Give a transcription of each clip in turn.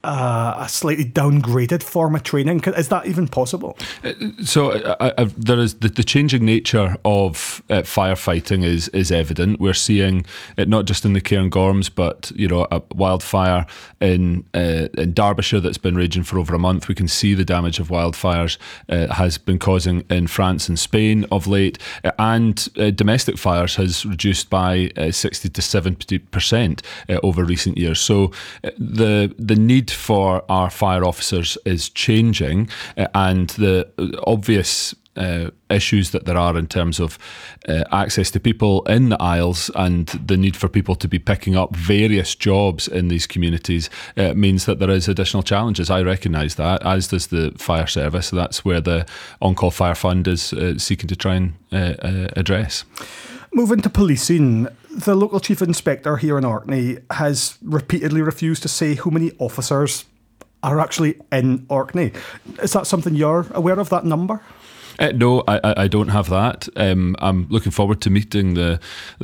a slightly downgraded form of training? Is that even possible? There is the changing nature of firefighting is evident. We're seeing it not just in the Cairngorms, but a wildfire in Derbyshire that's been raging for over a month. We can see the damage of wildfires has been causing in France and Spain of late, and domestic fires has reduced by 60 to 70% over recent years. So the need for our fire officers is changing, and the obvious issues that there are in terms of access to people in the Isles and the need for people to be picking up various jobs in these communities means that there is additional challenges. I recognise that, as does the fire service. That's where the On-Call Fire Fund is seeking to try and address. Moving to policing, the local chief inspector here in Orkney has repeatedly refused to say how many officers are actually in Orkney. Is that something you're aware of, that number? No, I don't have that. I'm looking forward to meeting the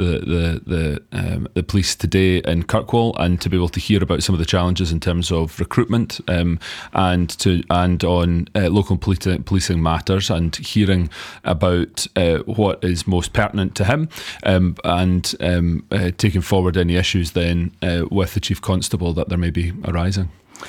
police today in Kirkwall, and to be able to hear about some of the challenges in terms of recruitment, and on local policing matters, and hearing about what is most pertinent to him, and taking forward any issues then with the Chief Constable that there may be arising.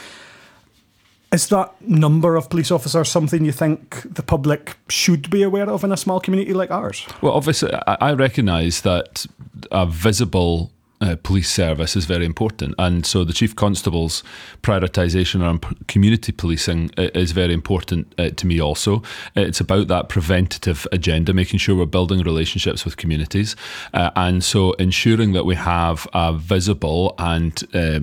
Is that number of police officers something you think the public should be aware of in a small community like ours? Well, obviously, I recognise that a visible police service is very important, and so the Chief Constable's prioritisation around community policing is very important to me also. It's about that preventative agenda, making sure we're building relationships with communities, and so ensuring that we have a visible and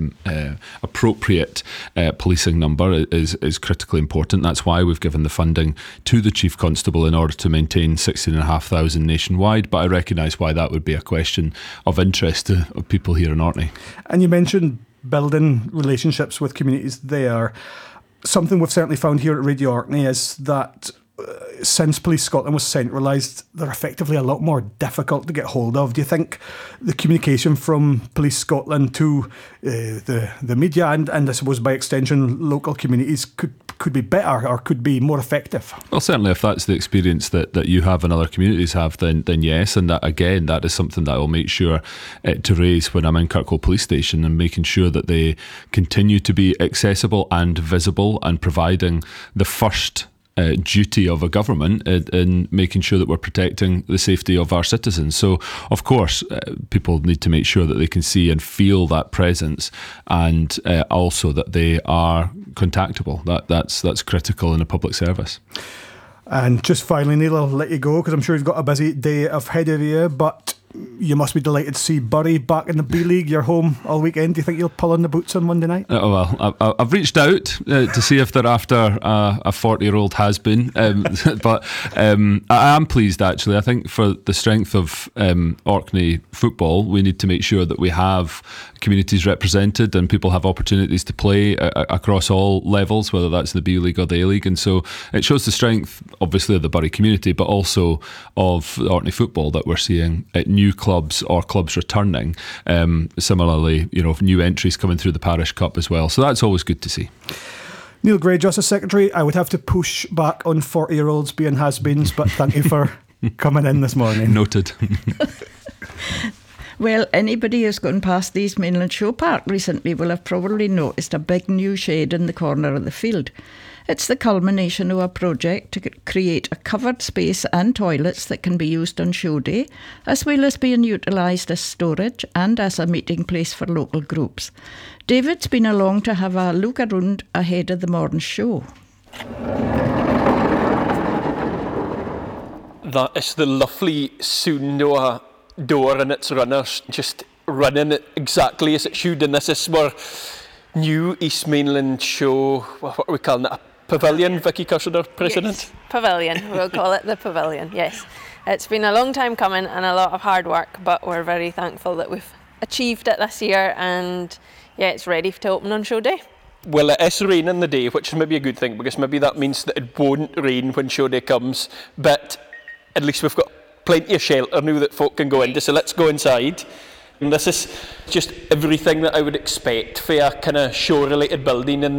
appropriate policing number is critically important. That's why we've given the funding to the Chief Constable in order to maintain 16,500 nationwide, but I recognise why that would be a question of interest to people here in Orkney. And you mentioned building relationships with communities there. Something we've certainly found here at Radio Orkney is that since Police Scotland was centralised, they're effectively a lot more difficult to get hold of. Do you think the communication from Police Scotland to the media and I suppose by extension local communities could be better or could be more effective? Well, certainly if that's the experience that you have and other communities have, then yes, and that again, that is something that I will make sure to raise when I'm in Kirkwall Police Station, and making sure that they continue to be accessible and visible, and providing the first duty of a government in making sure that we're protecting the safety of our citizens. So, of course, people need to make sure that they can see and feel that presence, and also that they are contactable. That's critical in a public service. And just finally, Neil, I'll let you go because I'm sure you've got a busy day ahead of you, but you must be delighted to see Bury back in the B League. You're home all weekend. Do you think you'll pull on the boots on Monday night? Well, I've reached out to see if they're after a 40-year-old has-been, but I am pleased, actually. I think for the strength of Orkney football, we need to make sure that we have communities represented and people have opportunities to play across all levels, whether that's in the B League or the A League. And so it shows the strength, obviously, of the Bury community, but also of Orkney football that we're seeing at new clubs or clubs returning. Similarly, new entries coming through the Parish Cup as well. So that's always good to see. Neil Gray, Justice Secretary, I would have to push back on 40-year-olds being has-beens, but thank you for coming in this morning. Noted. Well, anybody who's gone past the East Mainland Show Park recently will have probably noticed a big new shade in the corner of the field. It's the culmination of a project to create a covered space and toilets that can be used on show day, as well as being utilised as storage and as a meeting place for local groups. David's been along to have a look around ahead of the morning show. That is the lovely Soondoa door and its runners just running it exactly as it should, and this is our new East Mainland Show, what are we calling it, a pavilion, Vicky Cushiter, President? Yes, pavilion, we'll call it the pavilion, yes. It's been a long time coming and a lot of hard work, but we're very thankful that we've achieved it this year, and yeah, it's ready to open on show day. Well, it is raining the day, which is maybe a good thing, because maybe that means that it won't rain when show day comes, but at least we've got plenty of shelter now that folk can go into, so let's go inside. And this is just everything that I would expect for a kind of show-related building in